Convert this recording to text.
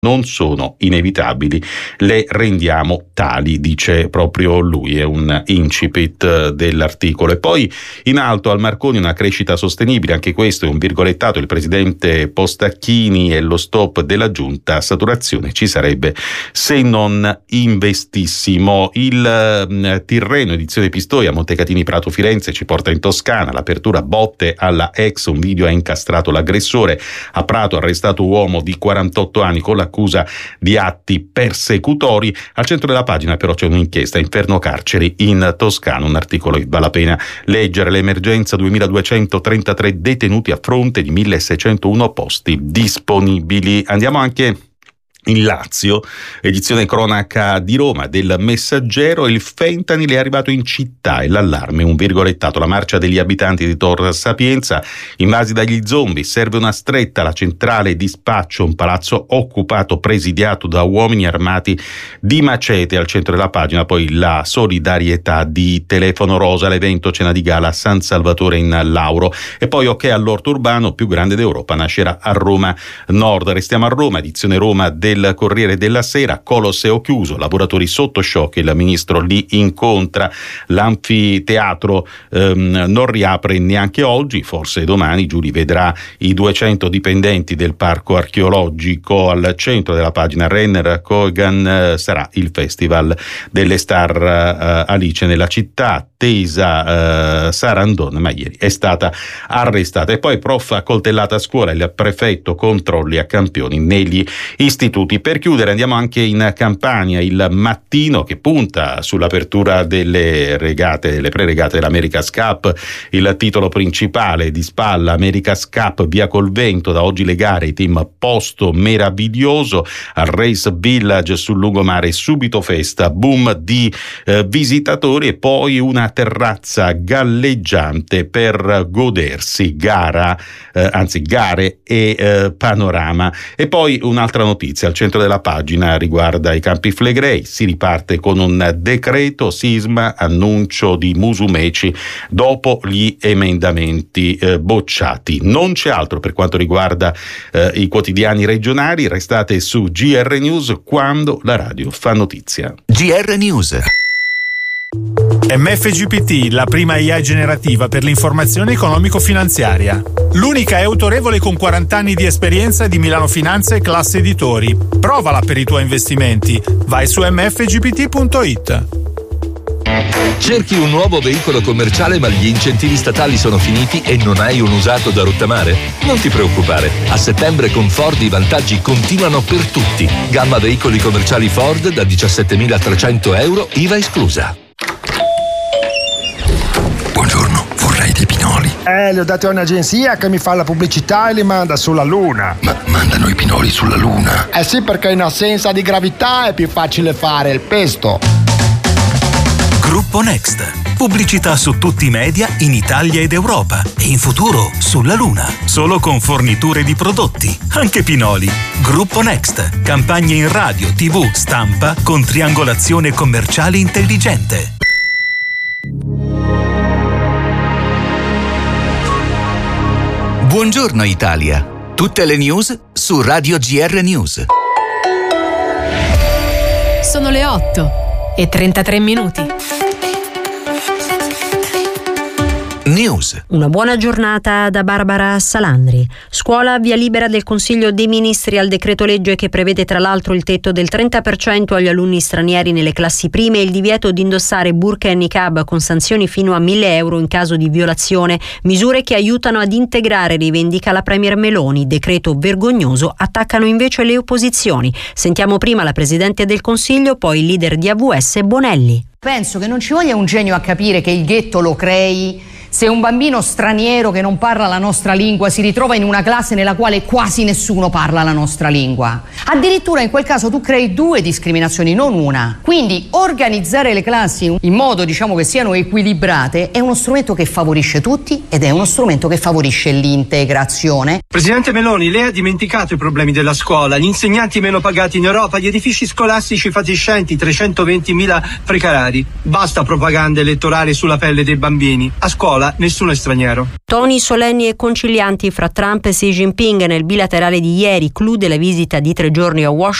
non sono inevitabili, le rendiamo tali, dice proprio lui, è un incipit dell'articolo. E poi in alto al Marconi una crescita sostenibile, anche questo è un virgolettato, il presidente Postacchini e lo stop della giunta, saturazione ci sarebbe se non investissimo. Il Tirreno, edizione Pistoia, Montecatini Prato Firenze, ci porta in Toscana, l'apertura botte alla ex, un video ha incastrato l'aggressore, a Prato arrestato uomo di 48 anni con l'accusa di atti persecutori. Al centro della pagina però c'è un'inchiesta, Inferno carceri in Toscana, un articolo che vale la pena leggere. L'emergenza, 2233 detenuti a fronte di 1601 posti disponibili. Andiamo anche in Lazio, edizione cronaca di Roma del Messaggero, il fentanyl è arrivato in città e l'allarme, un virgolettato, la marcia degli abitanti di Tor Sapienza invasi dagli zombie, serve una stretta, la centrale dispaccio, un palazzo occupato presidiato da uomini armati di macete. Al centro della pagina poi la solidarietà di Telefono Rosa, l'evento cena di gala a San Salvatore in Lauro. E poi ok all'orto urbano più grande d'Europa nascerà a Roma Nord. Restiamo a Roma, edizione Roma del Corriere della Sera, Colosseo chiuso, lavoratori sotto shock, il ministro li incontra, l'anfiteatro non riapre neanche oggi, forse domani. Giuri vedrà i 200 dipendenti del parco archeologico. Al centro della pagina Renner Kogan, sarà il festival delle star Alice nella città, attesa Sarandon, ma ieri è stata arrestata. E poi prof accoltellata a scuola, il prefetto controlli a campioni negli istituti. Per chiudere andiamo anche in Campania, il Mattino che punta sull'apertura delle regate, delle pre-regate dell'America's Cup, il titolo principale di spalla, America's Cup via col vento, da oggi le gare, i team posto meraviglioso, al Race Village sul lungomare subito festa, boom di visitatori e poi una terrazza galleggiante per godersi gare e panorama. E poi un'altra notizia al centro della pagina riguarda i Campi Flegrei, si riparte con un decreto sisma, annuncio di Musumeci dopo gli emendamenti bocciati. Non c'è altro per quanto riguarda i quotidiani regionali, restate su GR News quando la radio fa notizia. GR News. MFGPT, la prima AI generativa per l'informazione economico-finanziaria. L'unica è autorevole con 40 anni di esperienza di Milano Finanza e Classe Editori. Provala per i tuoi investimenti. Vai su mfgpt.it. Cerchi un nuovo veicolo commerciale ma gli incentivi statali sono finiti e non hai un usato da rottamare? Non ti preoccupare, a settembre con Ford i vantaggi continuano per tutti. Gamma veicoli commerciali Ford da 17.300 euro, IVA esclusa. Buongiorno, vorrei dei pinoli. Li ho dati a un'agenzia che mi fa la pubblicità e li manda sulla Luna. Ma mandano i pinoli sulla Luna? Eh sì, perché in assenza di gravità è più facile fare il pesto. Gruppo Next. Pubblicità su tutti i media in Italia ed Europa e in futuro sulla Luna. Solo con forniture di prodotti, anche pinoli. Gruppo Next. Campagne in radio, TV, stampa con triangolazione commerciale intelligente. Buongiorno Italia. Tutte le news su Radio GR News. Sono le 8:33. News. Una buona giornata da Barbara Salandri. Scuola via libera del Consiglio dei Ministri al decreto legge che prevede tra l'altro il tetto del 30% agli alunni stranieri nelle classi prime e il divieto di indossare burqa e niqab con sanzioni fino a 1.000 euro in caso di violazione. Misure che aiutano ad integrare, rivendica la Premier Meloni. Decreto vergognoso, attaccano invece le opposizioni. Sentiamo prima la Presidente del Consiglio, poi il leader di AVS Bonelli. Penso che non ci voglia un genio a capire che il ghetto lo crei se un bambino straniero che non parla la nostra lingua si ritrova in una classe nella quale quasi nessuno parla la nostra lingua. Addirittura in quel caso tu crei 2 discriminazioni, non una. Quindi organizzare le classi in modo, che siano equilibrate è uno strumento che favorisce tutti ed è uno strumento che favorisce l'integrazione. Presidente Meloni, lei ha dimenticato i problemi della scuola, gli insegnanti meno pagati in Europa, gli edifici scolastici fatiscenti, 320.000 precari. Basta propaganda elettorale sulla pelle dei bambini. A scuola scuola, nessuno è straniero. Toni solenni e concilianti fra Trump e Xi Jinping nel bilaterale di ieri, clou della visita di 3 giorni a Washington